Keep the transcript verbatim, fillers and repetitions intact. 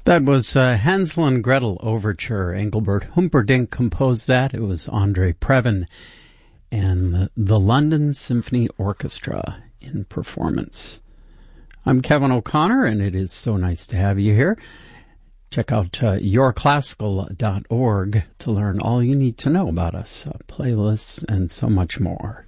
That was uh, Hansel and Gretel Overture. Engelbert Humperdinck composed that. It was Andre Previn and the, the London Symphony Orchestra in performance. I'm Kevin O'Connor, and it is so nice to have you here. Check out uh, your classical dot org to learn all you need to know about us, uh, playlists, and so much more.